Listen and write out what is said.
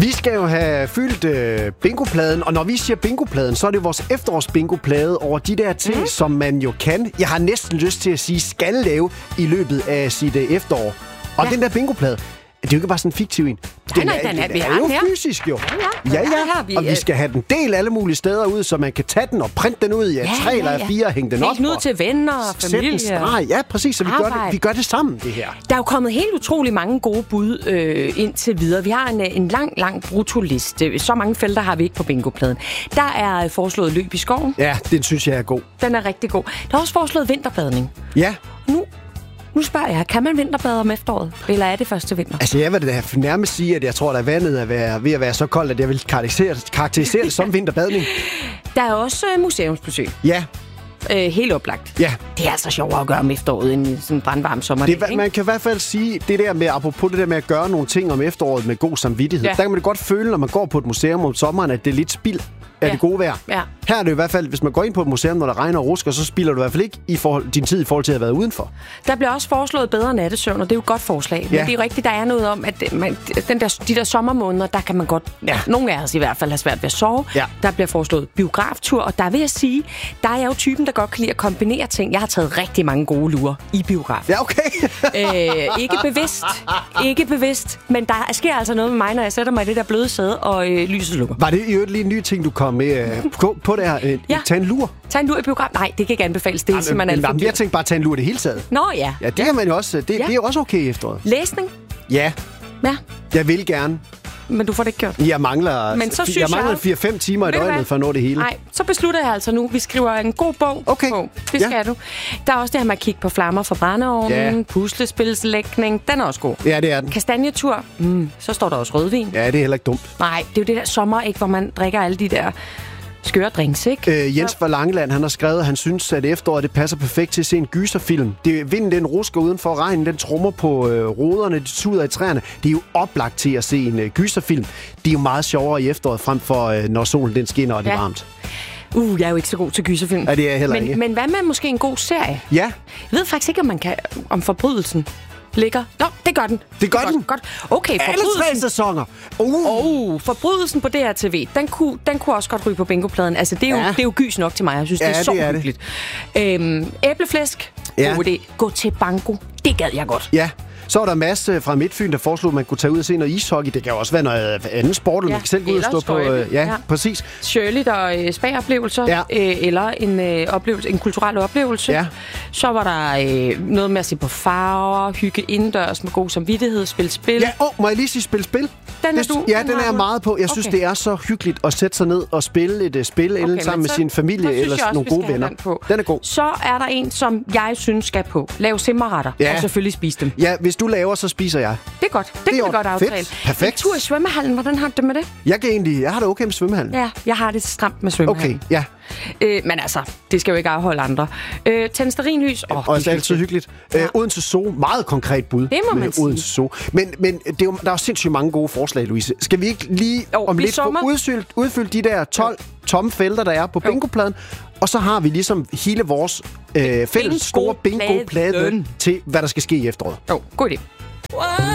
Vi skal jo have fyldt bingopladen, og når vi siger bingopladen, så er det vores efterårsbingoplade over de der ting, som man jo kan. Jeg har næsten lyst til at sige, skal lave i løbet af sit efterår. Og den der bingoplade, det er jo ikke bare sådan en fiktiv en. Den er jo fysisk, jo. Ja. Og vi skal have den del alle mulige steder ud, så man kan tage den og printe den ud i 3 eller 4 og hænge den op. Helt ud til venner og familie. Ja, præcis. Så vi gør det sammen, det her. Der er jo kommet helt utrolig mange gode bud indtil videre. Vi har en lang brutoliste. Så mange felter har vi ikke på bingopladen. Der er foreslået løb i skoven. Ja, den synes jeg er god. Den er rigtig god. Der er også foreslået vinterbadning. Ja. Nu spørger jeg, kan man vinterbade om efteråret? Eller er det første vinter? Altså, jeg vil da nærmest sige, at jeg tror, at vandet er ved at være så koldt, at jeg vil karakterisere det som vinterbadning. Der er også museumsbesøg. Ja. Helt oplagt. Ja. Det er altså sjovere at gøre om efteråret end sådan en brandvarm sommerdag. Man kan i hvert fald sige, det der med, apropos det der med at gøre nogle ting om efteråret med god samvittighed. Ja. Der kan man det godt føle, når man går på et museum om sommeren, at det er lidt spild af det gode vejr. Ja. Her er det i hvert fald, hvis man går ind på et museum, når der regner og rusker, så spilder du i hvert fald ikke din tid i forhold til at have været udenfor. Der bliver også foreslået bedre nattesøvn, og det er jo et godt forslag. Men det er jo rigtigt, der er noget om, at de der sommermåneder, der kan man godt, nogle af os i hvert fald, have svært ved at sove. Ja. Der bliver foreslået biograftur, og der vil jeg sige, der er jeg jo typen, der godt kan lide at kombinere ting. Jeg har taget rigtig mange gode lurer i biograf. Ja, okay. Ikke bevidst, men der sker altså noget med mig, når jeg sætter mig i det der bløde sæde, og lyset lukker. Var det i øvrigt lige en ny ting, du kom med på det her? Tag en lur? Tag en lur i biograf? Nej, det kan ikke anbefales. Det er simpelthen alt for dyrt. Jeg tænkte bare, tage en lur det hele taget. Nå ja. Ja, det kan man jo også. Det er jo også okay i efteråret. Læsning? Ja. Jeg vil gerne. Men du får det ikke gjort. Jeg mangler 4-5 timer i døgnet for at nå det hele. Nej, så beslutter jeg altså nu. Vi skriver en god bog på. Det skal du. Der er også det her med at kigge på flammer fra brændeovnen, puslespilslægning. Den er også god. Ja, det er den. Kastanjetur. Så står der også rødvin. Ja, det er heller ikke dumt. Nej, det er jo det der sommer, ikke, hvor man drikker alle de der skøre drinks, ikke? Jens fra Langeland, han har skrevet, at han synes, at efteråret det passer perfekt til at se en gyserfilm. Vinden den rusker udenfor, regnen den trummer på ruderne, det tuder i træerne. Det er jo oplagt til at se en gyserfilm. Det er jo meget sjovere i efteråret, frem for når solen den skinner og det er varmt. Jeg er jo ikke så god til gyserfilm. Ja, det er jeg heller ikke. Men hvad med måske en god serie? Ja. Jeg ved faktisk ikke, om Forbrydelsen ligger. Nå, det gør den. Det gør den? Godt. Okay, Forbrydelsen. Alle 3 sæsoner. Forbrydelsen på DRTV, den kunne også godt ryge på bingopladen. Altså, det er jo gys nok til mig. Jeg synes, det er så hyggeligt. Æbleflæsk. God idé. Gå til banko. Det gad jeg godt. Ja. Så var der Mads fra Midtfyn, der foreslog, at man kunne tage ud og se noget ishockey. Det kan også være noget andet sport, eller man kan selv gå ud og stå på. Præcis. Sjøligt og spa-oplevelser, eller en kulturel oplevelse. Ja. Så var der noget med at se på farver, hygge indendørs med god samvittighed, spille spil. Ja, må jeg lige sige spille? Den er jeg meget på. Jeg synes, det er så hyggeligt at sætte sig ned og spille et spil sammen med sin familie eller nogle gode venner. Den er god. Så er der en, som jeg synes skal på. Lav simmerretter, og selvfølgelig spise dem. Ja, hvis du laver, så spiser jeg. Det er godt. Det kan vi godt aftale. Perfekt. En tur i svømmehallen, hvordan har du det med det? Jeg har det okay med svømmehallen. Ja, jeg har det stramt med svømmehallen. Okay, ja. Men altså, det skal jo ikke afholde andre. Tænd stearinlys. Og det er altid hyggeligt. Odense Zoo, meget konkret bud. Det må man sige. Odense Zoo. Men der er jo sindssygt mange gode forslag, Louise. Skal vi ikke lige om lidt få udfyldt de der 12 tomme felter, der er på bingopladen? Og så har vi ligesom hele vores fælles store bingoplade til, hvad der skal ske i efteråret. God idé.